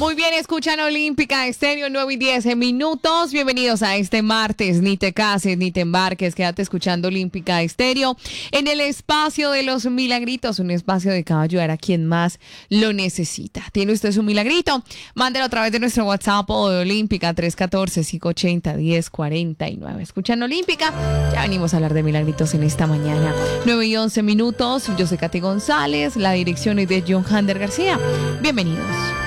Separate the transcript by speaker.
Speaker 1: Muy bien, escuchan Olímpica Estéreo 9 y 10 minutos. Bienvenidos a este martes. Ni te cases ni te embarques. Quédate escuchando Olímpica Estéreo en el espacio de los milagritos, un espacio de que va a ayudar a quien más lo necesita. ¿Tiene usted su milagrito? Mándelo a través de nuestro WhatsApp o de Olímpica 314-580-1049. Escuchan Olímpica. Ya venimos a hablar de milagritos en esta mañana. 9 y 11 minutos. Yo soy Katy González. La dirección es de John Hander García. Bienvenidos.